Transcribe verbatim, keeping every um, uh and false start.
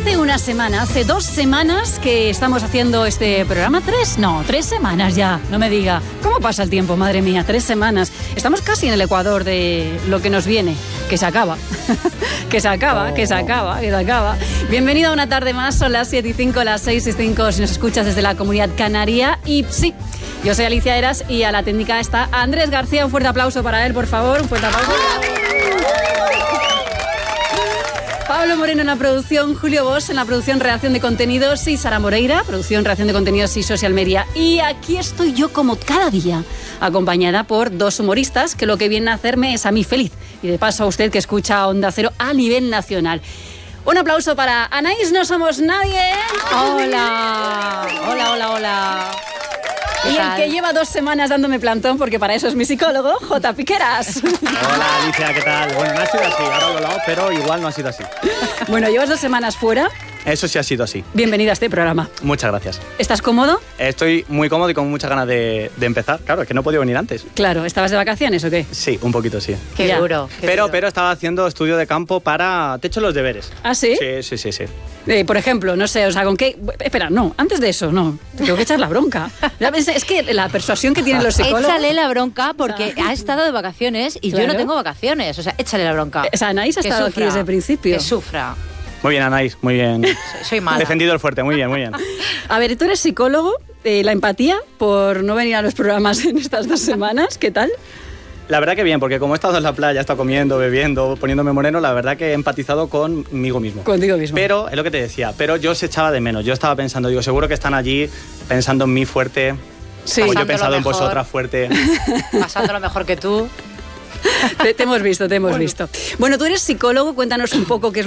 Hace una semana, hace dos semanas que estamos haciendo este programa. ¿Tres? No, tres semanas ya, no me diga. ¿Cómo pasa el tiempo, madre mía? Tres semanas. Estamos casi en el ecuador de lo que nos viene, que se acaba. que se acaba, oh. que se acaba, que se acaba. Bienvenido a una tarde más, son las siete y cinco, las seis y cinco si nos escuchas desde la Comunidad Canaria. Y sí, yo soy Alicia Eras y a la técnica está Andrés García. Un fuerte aplauso para él, por favor, un fuerte aplauso. Pablo Moreno en la producción, Julio Bosch en la producción, redacción de contenidos y Sara Moreira, producción, redacción de contenidos y social media. Y aquí estoy yo como cada día, acompañada por dos humoristas que lo que vienen a hacerme es a mí feliz. Y de paso a usted que escucha Onda Cero a nivel nacional. Un aplauso para Anaís No Somos Nadie. Hola, hola, hola, hola. Y el que lleva dos semanas dándome plantón, porque para eso es mi psicólogo, J. Piqueras. Hola, Alicia, ¿qué tal? Bueno, no ha sido así, ahora lo he hablado, pero igual no ha sido así. Bueno, llevas dos semanas fuera. Eso sí ha sido así. Bienvenido a este programa. Muchas gracias. ¿Estás cómodo? Estoy muy cómodo y con muchas ganas de, de empezar. Claro, es que no he podido venir antes. Claro, ¿estabas de vacaciones o qué? Sí, un poquito sí. Qué Ya. duro. Qué Pero, duro. pero estaba haciendo estudio de campo para... Te he hecho los deberes. ¿Ah, sí? Sí, sí, sí, sí. Eh, por ejemplo, no sé, o sea, ¿con qué...? Espera, no, antes de eso, no. Te tengo que echar la bronca. Ya ves, es que la persuasión que tienen los psicólogos... Échale la bronca porque ha estado de vacaciones y Claro. yo no tengo vacaciones. O sea, échale la bronca. O sea, Anaís ha Que estado sufra, aquí desde el principio. Que sufra. Muy bien, Anaís, muy bien. Soy, soy mala. Defendido el fuerte, muy bien, muy bien. A ver, tú eres psicólogo, eh, la empatía por no venir a los programas en estas dos semanas, ¿qué tal? La verdad que bien, porque como he estado en la playa, he estado comiendo, bebiendo, poniéndome moreno, la verdad que he empatizado conmigo mismo. Contigo mismo. Pero, es lo que te decía, pero yo se echaba de menos. Yo estaba pensando, digo, seguro que están allí pensando en mí fuerte, Sí. como yo he Pasándolo pensado en mejor. vosotras fuerte. Pasándolo mejor que tú. Te, te hemos visto, te hemos visto. Bueno, tú eres psicólogo, cuéntanos un poco qué es